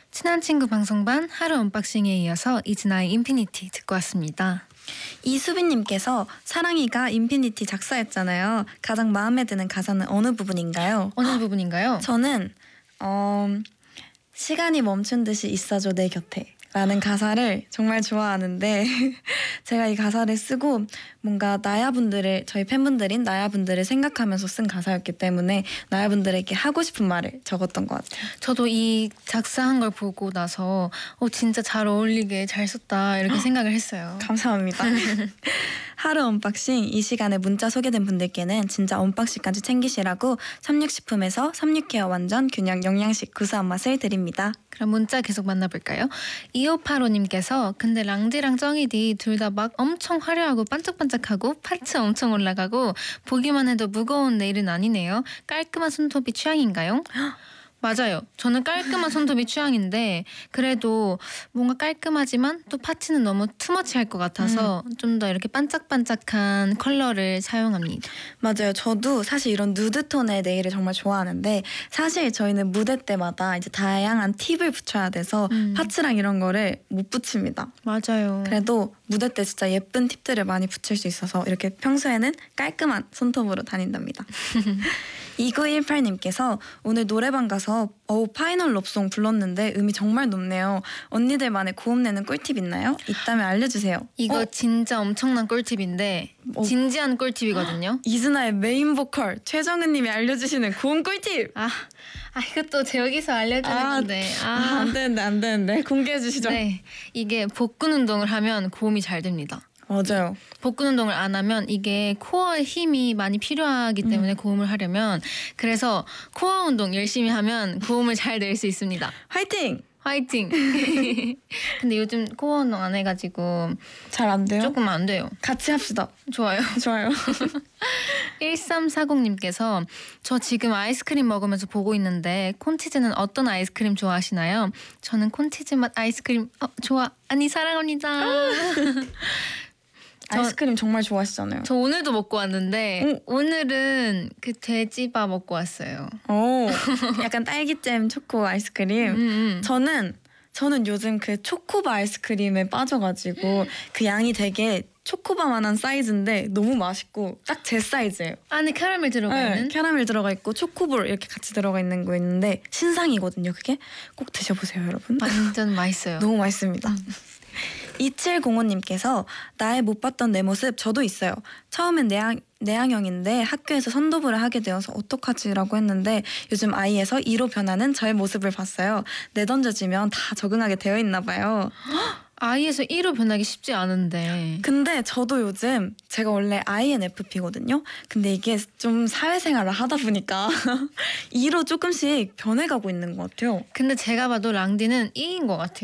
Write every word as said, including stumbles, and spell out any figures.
친한 친구 방송반 하루 언박싱에 이어서 이즈나의 인피니티 듣고 왔습니다. 이수빈님께서 사랑이가 인피니티 작사했잖아요. 가장 마음에 드는 가사는 어느 부분인가요? 어느 부분인가요? 저는 어, 시간이 멈춘 듯이 있어줘 내 곁에 라는 가사를 정말 좋아하는데 제가 이 가사를 쓰고 뭔가 나야분들을 저희 팬분들인 나야분들을 생각하면서 쓴 가사였기 때문에 나야분들에게 하고 싶은 말을 적었던 것 같아요. 저도 이 작사한 걸 보고 나서 어, 진짜 잘 어울리게 잘 썼다 이렇게 생각을 했어요. 감사합니다. 하루 언박싱 이 시간에 문자 소개된 분들께는 진짜 언박싱까지 챙기시라고 삼육식품에서 삼육케어 완전 균형 영양식 구수한 맛을 드립니다. 그럼 문자 계속 만나볼까요? 이오팔오님께서 근데 랑디랑 쩡이디 둘 다 막 엄청 화려하고 반짝반짝하고 파츠 엄청 올라가고 보기만 해도 무거운 네일은 아니네요. 깔끔한 손톱이 취향인가요? 맞아요. 저는 깔끔한 손톱이 취향인데 그래도 뭔가 깔끔하지만 또 파츠는 너무 투머치할 것 같아서 음. 좀 더 이렇게 반짝반짝한 컬러를 사용합니다. 맞아요. 저도 사실 이런 누드톤의 네일을 정말 좋아하는데 사실 저희는 무대 때마다 이제 다양한 팁을 붙여야 돼서 음. 파츠랑 이런 거를 못 붙입니다. 맞아요. 그래도 무대 때 진짜 예쁜 팁들을 많이 붙일 수 있어서 이렇게 평소에는 깔끔한 손톱으로 다닌답니다. 이구일팔님께서 오늘 노래방 가서 어우 파이널 럽송 불렀는데 음이 정말 높네요. 언니들만의 고음 내는 꿀팁 있나요? 있다면 알려주세요. 이거 어? 진짜 엄청난 꿀팁인데 어. 진지한 꿀팁이거든요. 이즈나의 메인 보컬 최정은님이 알려주시는 고음 꿀팁. 아, 아 이것도 제 여기서 알려주는 아, 건데 아. 아, 안 되는데 안 되는데 공개해 주시죠. 네, 이게 복근 운동을 하면 고음이 잘 됩니다. 맞아요. 복근 운동을 안 하면 이게 코어에 힘이 많이 필요하기 때문에 음. 고음을 하려면 그래서 코어 운동 열심히 하면 고음을 잘 낼 수 있습니다. 화이팅! 화이팅! 근데 요즘 코어 운동 안 해가지고 잘 안 돼요? 조금 안 돼요. 같이 합시다. 좋아요. 좋아요. 일삼사공님께서 저 지금 아이스크림 먹으면서 보고 있는데 콘치즈는 어떤 아이스크림 좋아하시나요? 저는 콘치즈 맛 아이스크림 어, 좋아. 아니 사랑합니다. 아이스크림 정말 좋아하시잖아요. 저 오늘도 먹고 왔는데 응? 오늘은 그 돼지바 먹고 왔어요. 오, 약간 딸기잼 초코 아이스크림. 음, 음. 저는 저는 요즘 그 초코바 아이스크림에 빠져가지고 그 양이 되게 초코바만한 사이즈인데 너무 맛있고 딱 제 사이즈예요. 안에 캐러멜 들어가 네, 있는? 캐러멜 들어가 있고 초코볼 이렇게 같이 들어가 있는 거 있는데 신상이거든요. 그게 꼭 드셔보세요, 여러분. 완전 맛있어요. 너무 맛있습니다. 음. 이칠공오님께서 나의 못 봤던 내 모습 저도 있어요. 처음엔 내향, 내향형인데 학교에서 선도부를 하게 되어서 어떡하지라고 했는데 요즘 아이에서 이로 변하는 저의 모습을 봤어요. 내던져지면 다 적응하게 되어 있나 봐요. 아이에서 이로 변하기 쉽지 않은데. 근데 저도 요즘 제가 원래 아이엔에프피거든요. 근데 이게 좀 사회생활을 하다 보니까 이로 조금씩 변해가고 있는 것 같아요. 근데 제가 봐도 랑디는 이인 것 같아요.